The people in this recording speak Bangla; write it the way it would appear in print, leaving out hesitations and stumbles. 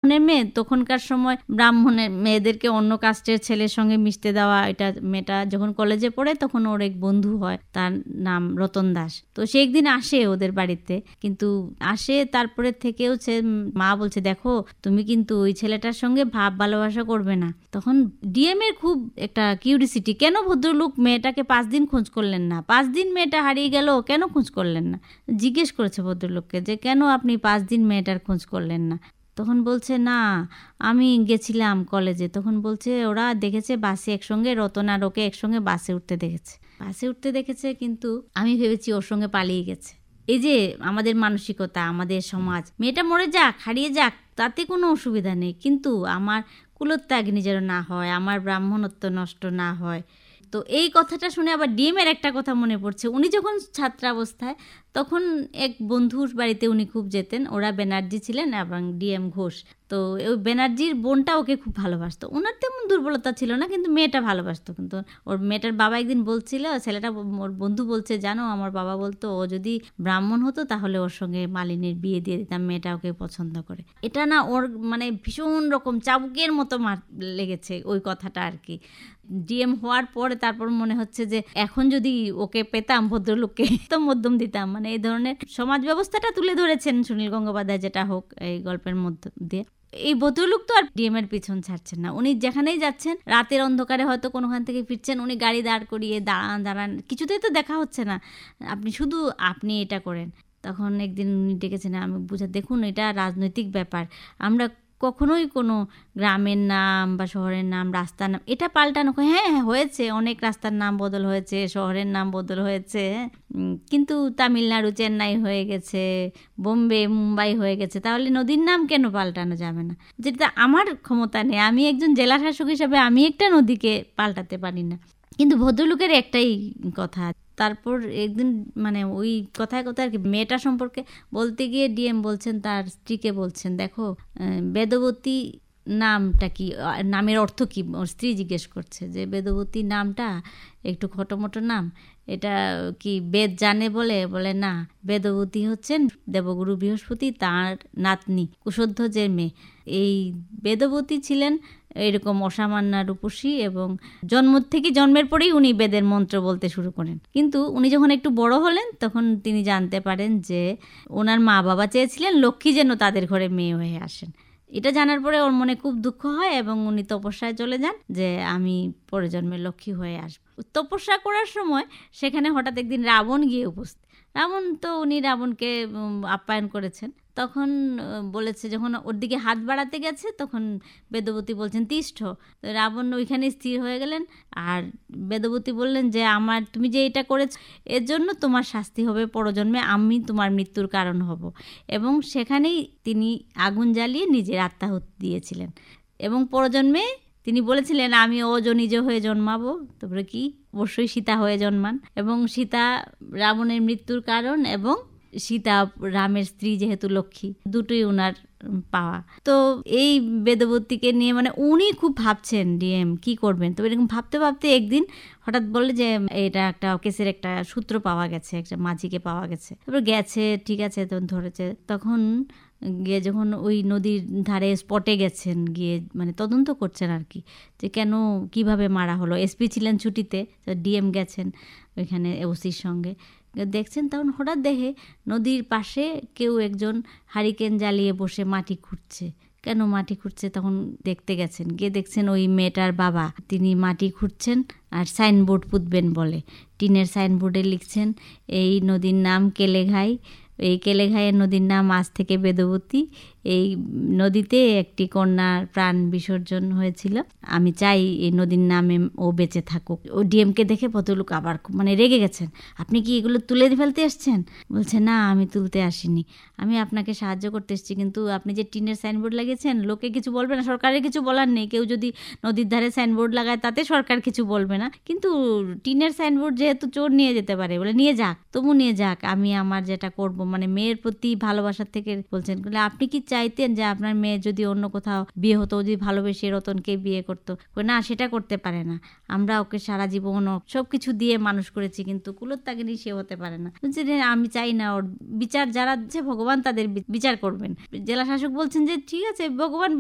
মেয়ে, তখনকার সময় ব্রাহ্মণের মেয়েদেরকে অন্য কাস্টের ছেলের সঙ্গে মিশতে দেওয়া। এটা মেয়েটা যখন কলেজে পড়ে তখন ওর এক বন্ধু হয়, তার নাম রতন দাস। তো সে একদিন আসে ওদের বাড়িতে, কিন্তু আসে তারপরে থেকেও মা বলছে দেখো তুমি কিন্তু ওই ছেলেটার সঙ্গে ভাব ভালোবাসা করবে না। তখন ডিএম এর খুব একটা কিউরিসিটি, কেন ভদ্রলোক মেয়েটাকে 5 দিন খোঁজ করলেন না, 5 দিন মেয়েটা হারিয়ে গেল কেন খোঁজ করলেন না। জিজ্ঞেস করেছে ভদ্রলোককে যে কেন আপনি 5 দিন মেয়েটার খোঁজ করলেন না। তখন বলছে না আমি গেছিলাম কলেজে। তখন বলছে ওরা দেখেছে বাসে একসঙ্গে, রতন আর ওকে একসঙ্গে বাসে উঠতে দেখেছে, কিন্তু আমি ভেবেছি ওর সঙ্গে পালিয়ে গেছে। এই যে আমাদের মানসিকতা, আমাদের সমাজ, মেয়েটা মরে যাক হারিয়ে যাক তাতে কোনো অসুবিধা নেই, কিন্তু আমার কুলোত্যাগিনী যেন না হয়, আমার ব্রাহ্মণত্ব নষ্ট না হয়। তো এই কথাটা শুনে আবার ডিএমের একটা কথা মনে পড়ছে। উনি যখন ছাত্রাবস্থায় তখন এক বন্ধুর বাড়িতে উনি খুব যেতেন, ওরা ব্যানার্জি ছিলেন এবং ডিএম ঘোষ। তো ওই ব্যানার্জির বোনটা ওকে খুব ভালোবাসতো, ওনার তেমন দুর্বলতা ছিল না, কিন্তু মেয়েটা ভালোবাসতো। কিন্তু ওর মেয়েটার বাবা একদিন বলছিল, ছেলেটা ওর বন্ধু বলছে জানো আমার বাবা বলতো ও যদি ব্রাহ্মণ হতো তাহলে ওর সঙ্গে মালিনীর বিয়ে দিয়ে দিতাম, মেয়েটা ওকে পছন্দ করে। এটা না ওর মানে ভীষণ রকম চাবুকের মতো লেগেছে ওই কথাটা আর কি। ডিএম হওয়ার পরে তারপর মনে হচ্ছে যে এখন যদি ওকে পেতাম ভদ্রলোককে তো মধ্যম দিতাম। মানে এই ধরনের সমাজ ব্যবস্থাটা তুলে ধরেছেন সুনীল গঙ্গোপাধ্যায়, যেটা হোক এই গল্পের মধ্যে দিয়ে। এই ভদ্রলোক তো আর ডিএম এর পিছন ছাড়ছেন না, উনি যেখানেই যাচ্ছেন রাতের অন্ধকারে হয়তো কোনোখান থেকে ফিরছেন, উনি গাড়ি দাঁড় করিয়ে দাঁড়ান কিছুতেই তো দেখা হচ্ছে না, আপনি এটা করেন। তখন একদিন উনি ডেকেছেন, আমি দেখুন এটা রাজনৈতিক ব্যাপার, আমরা কখনোই কোনো গ্রামের নাম বা শহরের নাম রাস্তার নাম এটা পাল্টানো। হ্যাঁ হয়েছে, অনেক রাস্তার নাম বদল হয়েছে, শহরের নাম বদল হয়েছে, কিন্তু তামিলনাড়ু চেন্নাই হয়ে গেছে, বোম্বে মুম্বাই হয়ে গেছে, তাহলে নদীর নাম কেন পাল্টানো যাবে না? যেটা আমার ক্ষমতা নেই, আমি একজন জেলা শাসক হিসাবে আমি একটা নদীকে পাল্টাতে পারি না। কিন্তু ভদ্রলোকের একটাই কথা। তারপর একদিন মানে ওই কথায় আর কি মেয়েটা সম্পর্কে বলতে গিয়ে ডিএম বলছেন তার স্ত্রীকে, বলছেন দেখো বেদবতী নামটা কি, নামের অর্থ কি? ওর স্ত্রী জিজ্ঞেস করছে যে বেদবতী নামটা একটু খটোমটো নাম, এটা কি বেদ জানে? বলে না, বেদবতী হচ্ছেন দেবগুরু বৃহস্পতি তার নাতনি কুশধ্বজের মেয়ে। এই বেদবতী ছিলেন এরকম অসামান্য রূপসী এবং জন্মের পরেই উনি বেদের মন্ত্র বলতে শুরু করেন। কিন্তু উনি যখন একটু বড় হলেন তখন তিনি জানতে পারেন যে ওনার মা বাবা চেয়েছিলেন লক্ষ্মী যেন তাদের ঘরে মেয়ে হয়ে আসেন। এটা জানার পরে ওর মনে খুব দুঃখ হয় এবং উনি তপস্যায় চলে যান যে আমি পরের জন্মে লক্ষ্মী হয়ে আসবো। তপস্যা করার সময় সেখানে হঠাৎ একদিন রাবণ গিয়ে উপস্থিত। উনি রাবণকে আপ্যায়ন করেছেন। তখন বলেছে, যখন ওর দিকে হাত বাড়াতে গেছে তখন বেদবতী বলছেন তিষ্ঠ। তো রাবণ ওইখানে স্থির হয়ে গেলেন, আর বেদবতী বললেন যে তুমি যে এটা করেছ এর জন্য তোমার শাস্তি হবে, পরজন্মে আমি তোমার মৃত্যুর কারণ হব। এবং সেখানেই তিনি আগুন জ্বালিয়ে নিজের আত্মাহুতি দিয়েছিলেন এবং পরজন্মে তিনি বলেছিলেন আমি অজনিজ হয়ে জন্মাবো। তারপরে কি অবশ্যই সীতা হয়ে জন্মান, এবং সীতা রাবণের মৃত্যুর কারণ এবং সীতা রামের স্ত্রী যেহেতু লক্ষ্মী, দুটোই ওনার পাওয়া। তো এই বেদবতীকে নিয়ে মানে উনি খুব ভাবছেন ডিএম কি করবেন। তো এরকম ভাবতে ভাবতে একদিন হঠাৎ বললে যে এটা একটা কেসের একটা সূত্র পাওয়া গেছে, একটা মাঝিকে পাওয়া গেছে। তারপর গেছে, ঠিক আছে, তখন ধরেছে। তখন গিয়ে যখন ওই নদীর ধারে স্পটে গেছেন, গিয়ে মানে তদন্ত করছেন আর কি, যে কেন কিভাবে মারা হলো। এসপি ছিলেন ছুটিতে, ডিএম গেছেন ওইখানে ওসির সঙ্গে, দেখছেন। তখন হঠাৎ দেখে নদীর পাশে কেউ একজন হারিকেন জ্বালিয়ে বসে মাটি খুঁড়ছে। কেন মাটি খুঁড়ছে তখন দেখতে গেছেন, গিয়ে দেখছেন ওই মেয়েটার বাবা, তিনি মাটি খুঁড়ছেন আর সাইনবোর্ড পুঁতবেন বলে টিনের সাইনবোর্ডে লিখছেন এই নদীর নাম কেলেঘাই। এই কেলেঘাইয়ের নদীর নাম আজ থেকে বেদবতী। এই নদীতে একটি কন্যার প্রাণ বিসর্জন হয়েছিল, আমি চাই এই নদীর নামে ও বেঁচে থাকুক। ও ডিএমকে দেখে ভদ্রলোক আবার মানে রেগে গেছেন, আপনি কি এগুলো তুলে ফেলতে এসছেন? বলছে না আমি তুলতে আসিনি, আমি আপনাকে সাহায্য করতে এসেছি, কিন্তু আপনি যে টিনের সাইনবোর্ড লাগিয়েছেন লোকে কিছু বলবে না, সরকারের কিছু বলার নেই। কেউ যদি নদীর ধারে সাইনবোর্ড লাগায় তাতে সরকার কিছু বলবে না, কিন্তু টিনের সাইনবোর্ড যেহেতু চোর নিয়ে যেতে পারে, বলে নিয়ে যাক, তবু নিয়ে যাক, আমি আমার যেটা করব। মানে মেয়ের প্রতি ভালোবাসার থেকে বলছেন, আপনি কি চাইতেন যে আপনার মেয়ে যদি অন্য কোথাও বিয়ে হতো, যদি ভালোবেসে রতনকে বিয়ে করতো? না, সেটা করতে পারে না, আমরা ওকে সারা জীবন সবকিছু দিয়ে মানুষ করেছি, কিন্তু কুলোত্যাগিনী সে হতে পারে না। আমি চাই না, ওর বিচার যারা ভগবান তাদের বিচার করবেন। জেলা শাসক বলছেন যে ঠিক আছে, ভগবান